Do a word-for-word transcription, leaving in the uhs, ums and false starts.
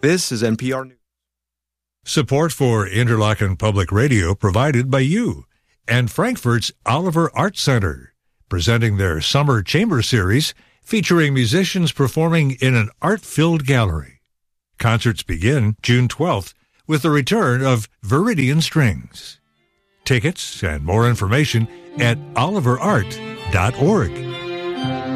This is N P R News. Support for Interlochen Public Radio provided by you and Frankfurt's Oliver Art Center, presenting their Summer Chamber Series featuring musicians performing in an art-filled gallery. Concerts begin June twelfth with the return of Viridian Strings. Tickets and more information at oliver art dot org.